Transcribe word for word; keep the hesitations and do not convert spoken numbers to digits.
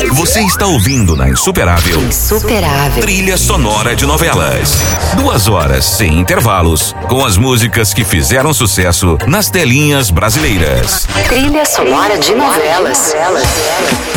Você está ouvindo na Insuperável. Insuperável. Trilha sonora de novelas. Duas horas sem intervalos, com as músicas que fizeram sucesso nas telinhas brasileiras. Trilha sonora de novelas.